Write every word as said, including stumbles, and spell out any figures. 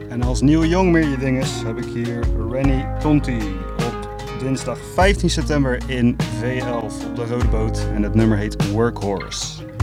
En als nieuwe jong meer je dinges heb ik hier Rennie Tonti op dinsdag vijftien september in V elf op de Rode Boot. En het nummer heet Workhorse.